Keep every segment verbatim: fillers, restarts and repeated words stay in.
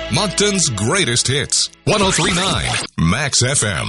Moncton's greatest hits. one oh three point nine Max F M.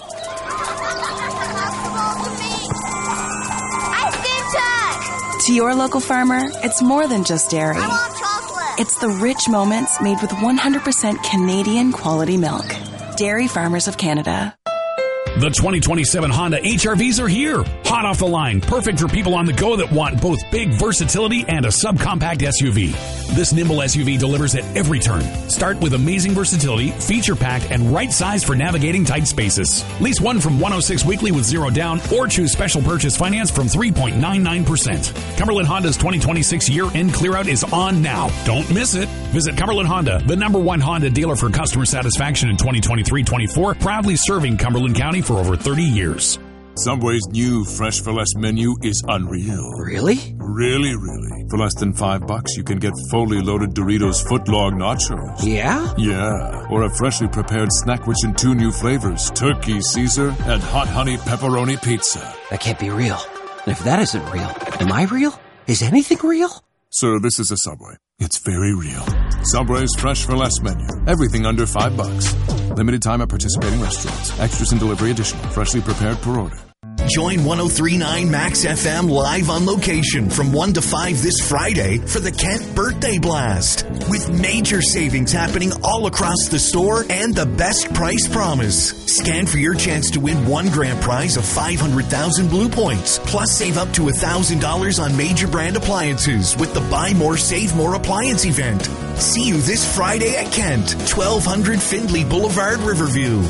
To your local farmer, it's more than just dairy. I want chocolate. It's the rich moments made with one hundred percent Canadian quality milk. Dairy Farmers of Canada. The twenty twenty-seven Honda H R Vs are here. Hot off the line, perfect for people on the go that want both big versatility and a subcompact S U V. This nimble S U V delivers at every turn. Start with amazing versatility, feature-packed, and right-sized for navigating tight spaces. Lease one from one oh six weekly with zero down, or choose special purchase finance from three point nine nine percent. Cumberland Honda's twenty twenty-six year-end clearout is on now. Don't miss it. Visit Cumberland Honda, the number one Honda dealer for customer satisfaction in twenty twenty-three twenty-four, proudly serving Cumberland County for over thirty years. Subway's new Fresh for Less menu is unreal. Really? Really, really. For less than five bucks, you can get fully loaded Doritos footlong nachos. Yeah? Yeah. Or a freshly prepared snack rich in two new flavors, Turkey Caesar and Hot Honey Pepperoni Pizza. That can't be real. And if that isn't real, am I real? Is anything real? Sir, this is a Subway. It's very real. Subway's Fresh for Less menu. Everything under five bucks. Limited time at participating restaurants. Extras and delivery additional. Freshly prepared per order. Join one oh three point nine Max F M live on location from one to five this Friday for the Kent Birthday Blast. With major savings happening all across the store and the best price promise. Scan for your chance to win one grand prize of five hundred thousand Blue Points. Plus save up to one thousand dollars on major brand appliances with the Buy More, Save More appliance event. See you this Friday at Kent, twelve hundred Findlay Boulevard, Riverview.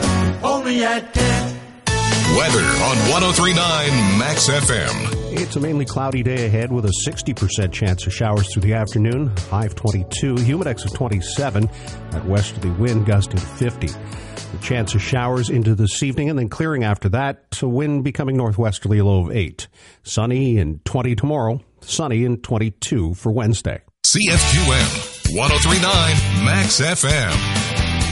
Only at Kent. Weather on one oh three point nine Max F M. It's a mainly cloudy day ahead with a sixty percent chance of showers through the afternoon. High of twenty-two, humidex of twenty-seven, that westerly wind gusting fifty. The chance of showers into this evening and then clearing after that. So wind becoming northwesterly, low of eight. Sunny and twenty tomorrow. Sunny and twenty-two for Wednesday. C F Q M one oh three point nine Max F M.